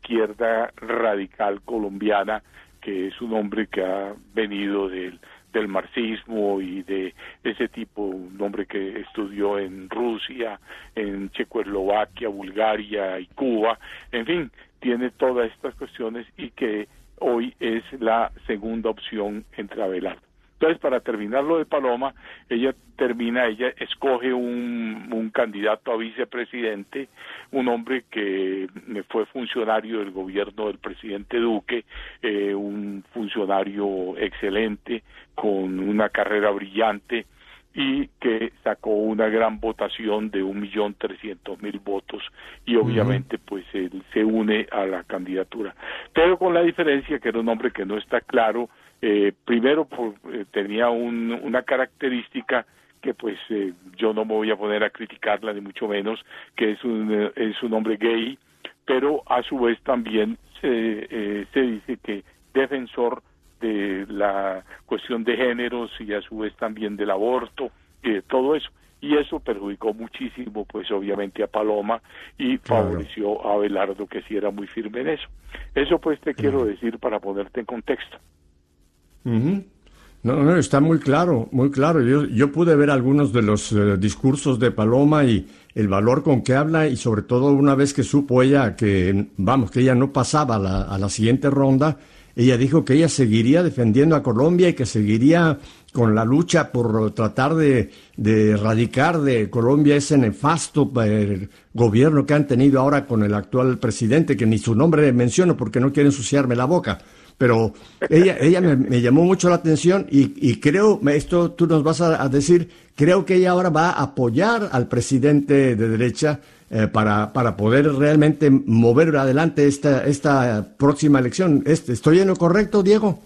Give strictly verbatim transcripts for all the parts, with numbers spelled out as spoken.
izquierda radical colombiana, que es un hombre que ha venido del, del marxismo y de ese tipo, un hombre que estudió en Rusia, en Checoslovaquia, Bulgaria y Cuba, en fin, tiene todas estas cuestiones y que hoy es la segunda opción entre Abelardo. Entonces, para terminar lo de Paloma, ella termina, ella escoge un, un candidato a vicepresidente, un hombre que fue funcionario del gobierno del presidente Duque, eh, un funcionario excelente, con una carrera brillante, y que sacó una gran votación de un millón trescientos mil votos, y obviamente uh-huh. pues él se une a la candidatura. Pero con la diferencia que era un hombre que no está claro. Eh, primero por, eh, tenía un, una característica que pues eh, yo no me voy a poner a criticarla ni mucho menos, que es un eh, es un hombre gay, pero a su vez también se, eh, se dice que defensor de la cuestión de géneros y a su vez también del aborto y de todo eso, y eso perjudicó muchísimo pues obviamente a Paloma y favoreció claro. a Abelardo, que sí era muy firme en eso. Eso pues te uh-huh. quiero decir para ponerte en contexto. Uh-huh. No, no, está muy claro, muy claro. Yo, yo pude ver algunos de los uh, discursos de Paloma y el valor con que habla, y sobre todo una vez que supo ella que, vamos, que ella no pasaba a la, a la siguiente ronda, ella dijo que ella seguiría defendiendo a Colombia y que seguiría con la lucha por tratar de, de erradicar de Colombia ese nefasto eh, gobierno que han tenido ahora con el actual presidente, que ni su nombre menciono porque no quiere ensuciarme la boca. Pero ella ella me, me llamó mucho la atención y, y creo, esto tú nos vas a, a decir, creo que ella ahora va a apoyar al presidente de derecha eh, para para poder realmente mover adelante esta esta próxima elección. ¿Estoy en lo correcto, Diego?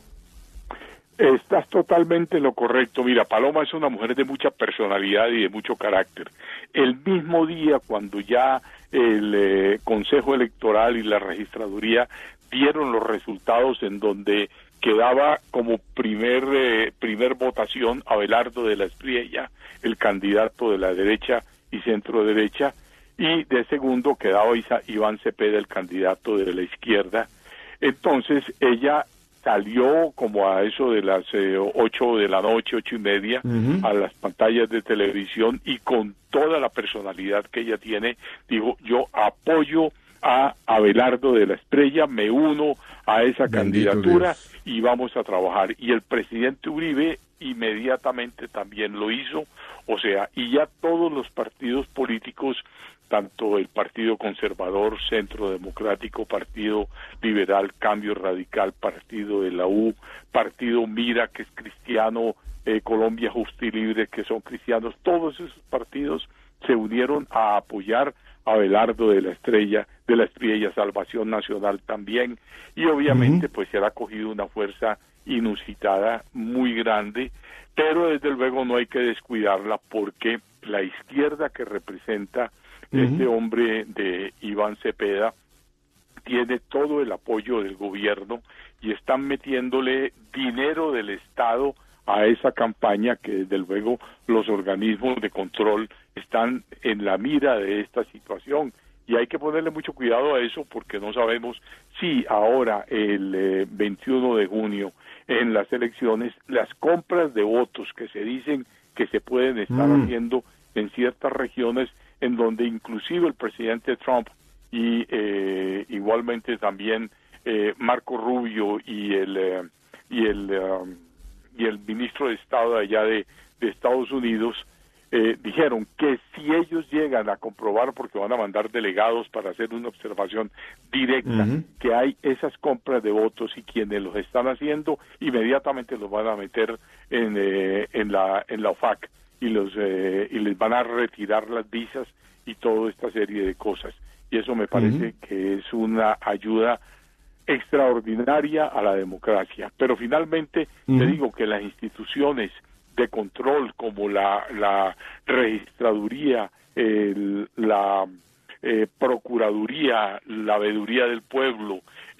Estás totalmente en lo correcto. Mira, Paloma es una mujer de mucha personalidad y de mucho carácter. El mismo día, cuando ya el eh, Consejo Electoral y la Registraduría dieron los resultados en donde quedaba como primer eh, primer votación Abelardo de la Espriella, el candidato de la derecha y centro derecha, y de segundo quedaba Isa, Iván Cepeda, el candidato de la izquierda. Entonces ella salió como a eso de las eh, ocho de la noche, ocho y media, uh-huh. a las pantallas de televisión, y con toda la personalidad que ella tiene, dijo: yo apoyo a Abelardo de la Espriella, me uno a esa Bendito candidatura Dios. Y vamos a trabajar. Y el presidente Uribe inmediatamente también lo hizo, o sea, y ya todos los partidos políticos, tanto el Partido Conservador, Centro Democrático, Partido Liberal, Cambio Radical, Partido de la U, Partido Mira, que es cristiano, eh, Colombia Justa y Libre, que son cristianos, todos esos partidos se unieron a apoyar a Abelardo de la Estrella, de la Espriella, Salvación Nacional también, y obviamente uh-huh. pues se ha cogido una fuerza inusitada, muy grande, pero desde luego no hay que descuidarla, porque la izquierda que representa uh-huh. este hombre de Iván Cepeda tiene todo el apoyo del gobierno y están metiéndole dinero del Estado a esa campaña, que desde luego los organismos de control están en la mira de esta situación, y hay que ponerle mucho cuidado a eso, porque no sabemos si ahora el eh, veintiuno de junio en las elecciones las compras de votos que se dicen que se pueden estar mm. haciendo en ciertas regiones, en donde inclusive el presidente Trump y eh, igualmente también eh, Marco Rubio y el eh, y el um, y el ministro de Estado de allá de, de Estados Unidos eh, dijeron que si ellos llegan a comprobar, porque van a mandar delegados para hacer una observación directa, uh-huh. que hay esas compras de votos, y quienes los están haciendo inmediatamente los van a meter en eh, en la en la O F A C y los eh, y les van a retirar las visas y toda esta serie de cosas, y eso me parece uh-huh. que es una ayuda extraordinaria a la democracia. Pero finalmente uh-huh. te digo que las instituciones de control como la la registraduría, el, la eh, procuraduría, la veeduría del pueblo,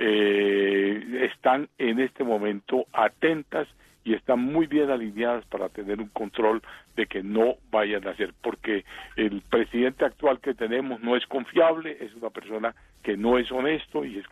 eh, están en este momento atentas y están muy bien alineadas para tener un control de que no vayan a hacer, porque el presidente actual que tenemos no es confiable, es una persona que no es honesto y es